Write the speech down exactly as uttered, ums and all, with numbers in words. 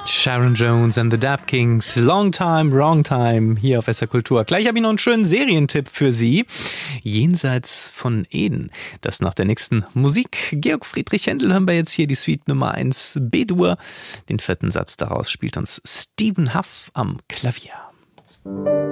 Sharon Jones and the Dap Kings, Long Time, Wrong Time, hier auf S R Kultur. Gleich habe ich noch einen schönen Serientipp für Sie. Jenseits von Eden. Das nach der nächsten Musik. Georg Friedrich Händel hören wir jetzt hier die Suite Nummer eins B-Dur. Den vierten Satz daraus spielt uns Stephen Huff am Klavier.